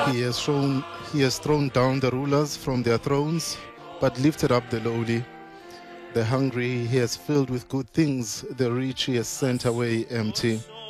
He has thrown down the rulers from their thrones, but lifted up the lowly. The hungry he has filled with good things, the rich he has sent away empty.